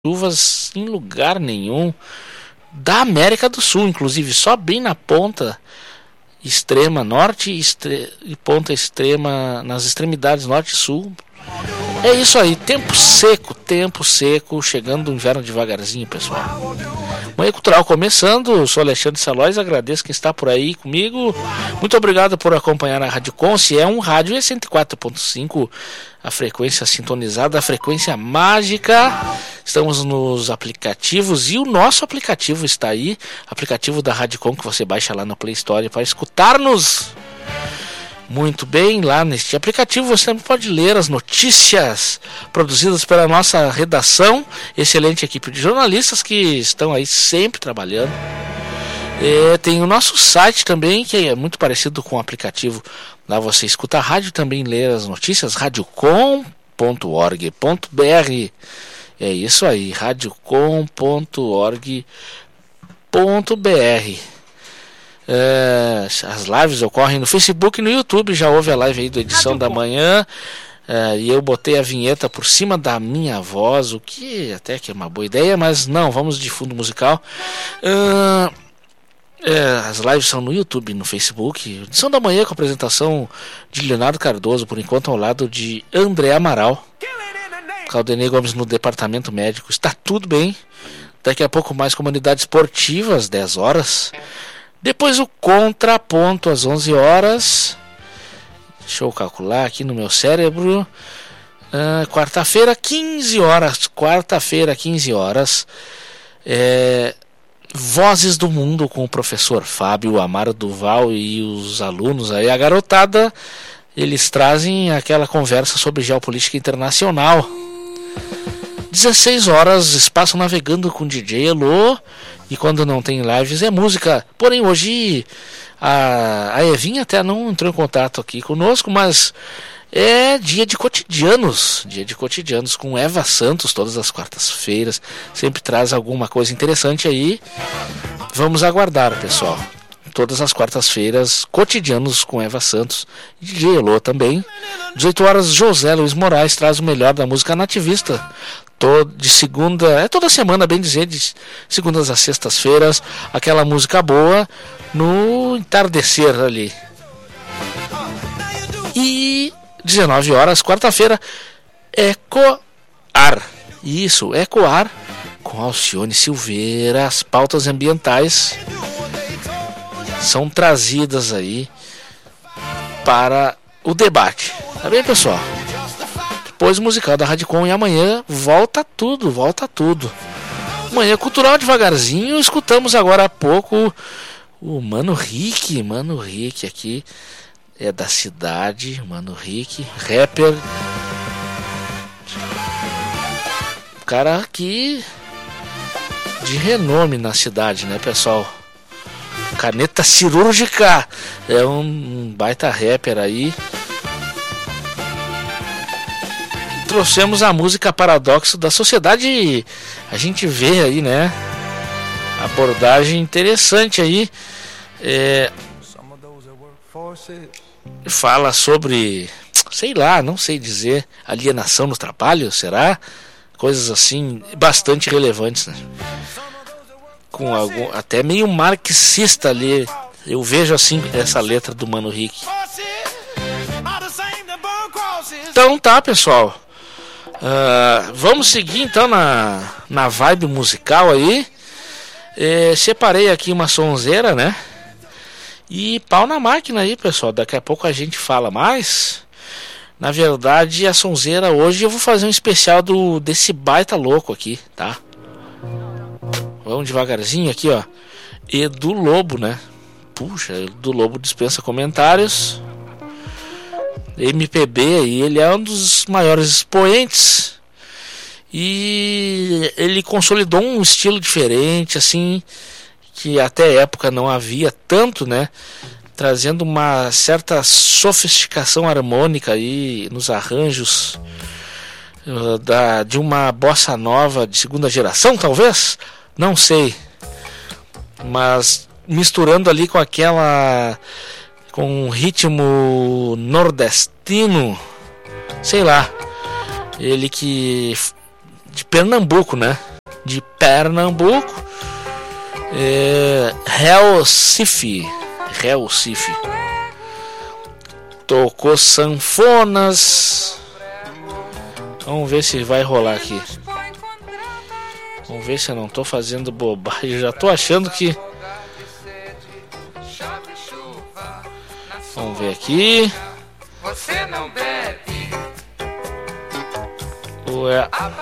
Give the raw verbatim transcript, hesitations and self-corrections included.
chuvas em lugar nenhum da América do Sul, inclusive só bem na ponta extrema norte e, estre... e ponta extrema nas extremidades norte e sul. É isso aí, tempo seco, tempo seco, chegando o inverno devagarzinho, pessoal. Manhã Cultural começando, eu sou Alexandre Salóis, agradeço quem está por aí comigo. Muito obrigado por acompanhar a Rádio Com, se é um rádio, é cento e quatro ponto cinco, a frequência sintonizada, a frequência mágica. Estamos nos aplicativos e o nosso aplicativo está aí, aplicativo da Rádio Com, que você baixa lá no Play Store para escutar-nos. Muito bem, lá neste aplicativo você também pode ler as notícias produzidas pela nossa redação, excelente equipe de jornalistas que estão aí sempre trabalhando. É, tem o nosso site também, que é muito parecido com o aplicativo. Lá você escuta a rádio, também lê as notícias, radiocom ponto org ponto br. É isso aí, radiocom ponto org ponto br. É, as lives ocorrem no Facebook e no YouTube. Já houve a live aí do Edição da Manhã, é, e eu botei a vinheta por cima da minha voz, o que até que é uma boa ideia, mas não, vamos de fundo musical. é, é, As lives são no YouTube e no Facebook. Edição da Manhã com a apresentação de Leonardo Cardoso, por enquanto ao lado de André Amaral. Caldenei Gomes no departamento médico. Está tudo bem. Daqui a pouco mais Comunidade Esportiva às dez horas. Depois o Contraponto às onze horas. Deixa eu calcular aqui no meu cérebro. Uh, quarta-feira, quinze horas. Quarta-feira, quinze horas. É, Vozes do Mundo com o professor Fábio Amaro Duval e os alunos aí, a garotada. Eles trazem aquela conversa sobre geopolítica internacional. dezesseis horas, Espaço Navegando com D J Elô. E quando não tem lives é música. Porém hoje a, a Evinha até não entrou em contato aqui conosco, mas é dia de cotidianos. Dia de cotidianos com Eva Santos todas as quartas-feiras. Sempre traz alguma coisa interessante aí. Vamos aguardar, pessoal. Todas as quartas-feiras, cotidianos com Eva Santos e D J Elô também. dezoito horas, José Luiz Moraes traz o melhor da música nativista. Todo, de segunda, é toda semana, bem dizer, de segundas a sextas-feiras, aquela música boa no entardecer ali. E dezenove horas, quarta-feira, Ecoar. Isso, Ecoar com Alcione Silveira. As pautas ambientais são trazidas aí para o debate. Tá bem, pessoal? Depois musical da Rádio Com, e amanhã volta tudo, volta tudo. Manhã Cultural devagarzinho. Escutamos agora há pouco o Mano Rick. Mano Rick aqui é da cidade. Mano Rick, rapper. Cara aqui de renome na cidade, né, pessoal? Caneta Cirúrgica é um baita rapper aí. Trouxemos a música Paradoxo da Sociedade. A gente vê aí, né, abordagem interessante aí. É, fala sobre, sei lá, não sei dizer, alienação no trabalho, será? Coisas assim bastante relevantes, né? Com algum, até meio marxista ali. Eu vejo assim essa letra do Mano Rick. Então tá, pessoal. Uh, vamos seguir então na, na vibe musical aí. É, separei aqui uma sonzeira, né? E pau na máquina aí, pessoal. Daqui a pouco a gente fala mais. Na verdade, a sonzeira hoje eu vou fazer um especial do, desse baita louco aqui, tá? Vamos devagarzinho aqui, ó. Edu Lobo, né? Puxa, Edu Lobo dispensa comentários. M P B aí, ele é um dos maiores expoentes. E ele consolidou um estilo diferente, assim, que até a época não havia tanto, né? Trazendo uma certa sofisticação harmônica aí nos arranjos uh, da, de uma bossa nova de segunda geração, talvez? Não sei, mas misturando ali com aquela, com um ritmo nordestino, sei lá, ele que de Pernambuco, né? de Pernambuco. É, Recife, Recife. Tocou sanfonas. Vamos ver se vai rolar aqui. Vamos ver se eu não tô fazendo bobagem. Já tô achando que... Vamos ver aqui. Você não bebe. Ué.